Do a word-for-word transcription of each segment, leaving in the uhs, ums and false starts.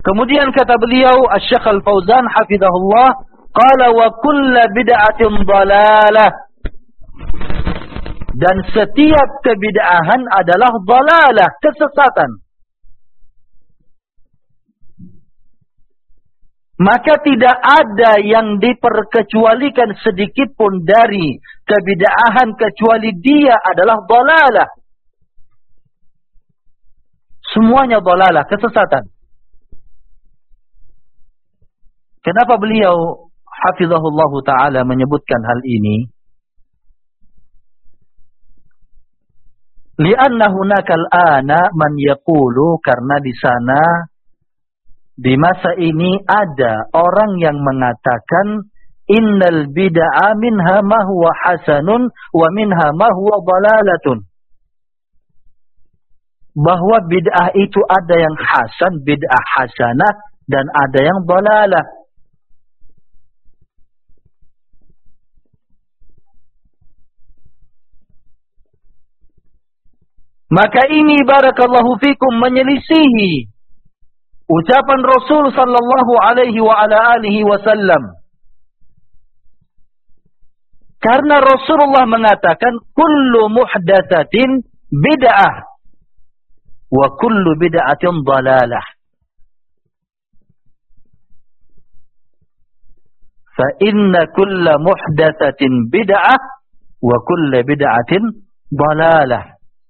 Kemudian kata beliau Asy-Syaikh Al-Fauzan hafizahullah, qala wa kullu bid'atin dhalalah. Dan setiap kebid'ahan adalah dhalalah, kesesatan. Maka tidak ada yang diperkecualikan sedikit pun dari kebid'ahan kecuali dia adalah dhalalah. Semuanya dhalalah, kesesatan. Kenapa beliau hafizahullahu ta'ala menyebutkan hal ini? Lianna hunaka al-ana man yaqulu, karena di sana di masa ini ada orang yang mengatakan innal bid'a minha ma huwa hasanun wa minha ma huwa dhalalatun. Bahwa bid'ah itu ada yang hasan, bid'ah hasanah, dan ada yang dhalalah. Maka ini barakallahu fikum menyelisihi ucapan Rasul sallallahu alaihi wa ala alihi wasallam. Karena Rasulullah mengatakan kullu muhdatsatin bid'ah wa kullu bid'atin dhalalah. Fa inna kulla muhdatsatin bid'ah wa kullu bid'atin dhalalah.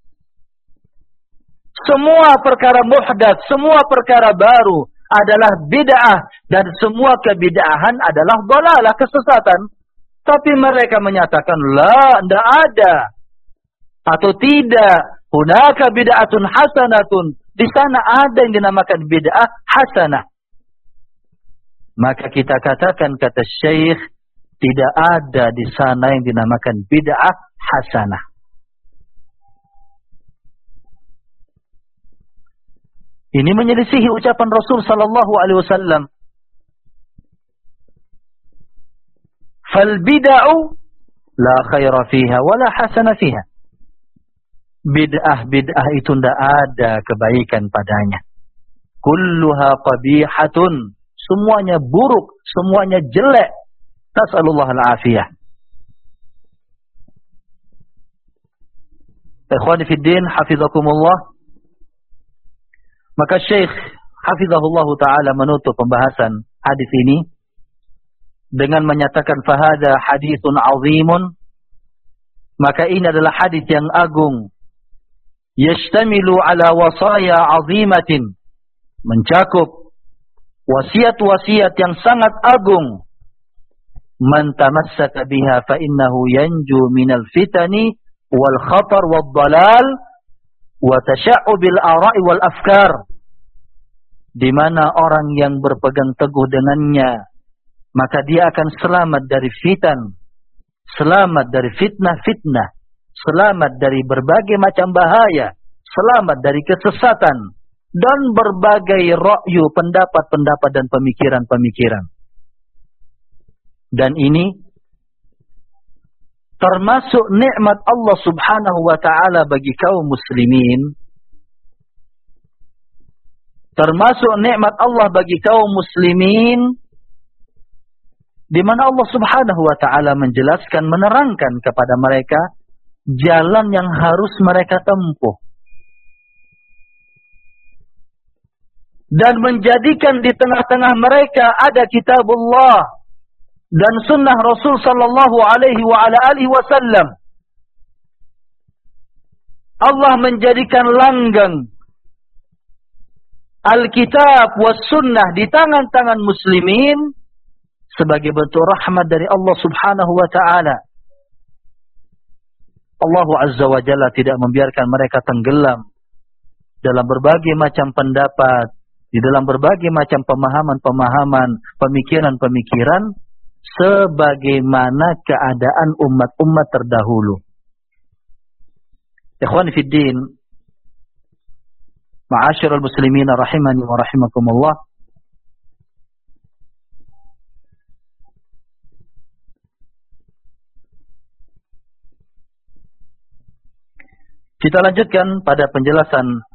Semua perkara muhdats, semua perkara baru adalah bid'ah, dan semua kebid'ahan adalah dhalalah, kesesatan. Tapi mereka menyatakan la, tidak ada atau tidak. Hunaka bid'atun hasanatun. Di sana ada yang dinamakan bid'ah hasanah. Maka kita katakan, kata Syekh, tidak ada di sana yang dinamakan bid'ah hasanah. Ini menyelisihi ucapan Rasul sallallahu alaihi wasallam. Fal bid'u la khaira fiha wa la hasana fiha. Bid'ah bid'ah itu tidak ada kebaikan padanya. Kulluha qabihatun. Semuanya buruk, semuanya jelek. Nas'alullah al-afiyah. Ikhwani fid din, hafizakumullah. Maka Syekh hafizahullah ta'ala menutup pembahasan hadis ini dengan menyatakan fahada hadithun azimun. Maka ini adalah hadis yang agung. Yashtamilu ala wasaya azimatin. Mencakup wasiat-wasiat yang sangat agung. Man tamassaka biha fa innahu yanju minal fitani wal khatar wal dalal wa tasya'ubil ara'i wal afkar. Di mana orang yang berpegang teguh dengannya, maka dia akan selamat dari fitan, selamat dari fitnah-fitnah, selamat dari berbagai macam bahaya, selamat dari kesesatan, dan berbagai ra'yu, pendapat-pendapat dan pemikiran-pemikiran. Dan ini termasuk nikmat Allah subhanahu wa ta'ala bagi kaum muslimin. Termasuk nikmat Allah bagi kaum muslimin, di mana Allah subhanahu wa ta'ala menjelaskan, menerangkan kepada mereka jalan yang harus mereka tempuh. Dan menjadikan di tengah-tengah mereka ada kitabullah dan sunnah Rasul sallallahu alaihi wa ala alihi wasallam. Allah menjadikan langgang Alkitab was sunnah di tangan-tangan muslimin sebagai bentuk rahmat dari Allah subhanahu wa ta'ala. Allah azza wa jalla tidak membiarkan mereka tenggelam dalam berbagai macam pendapat, di dalam berbagai macam pemahaman-pemahaman, pemikiran-pemikiran, sebagaimana keadaan umat-umat terdahulu. Ikhwani fid din, ma'asyiral muslimin rahimani wa rahimakumullah. Kita lanjutkan pada penjelasan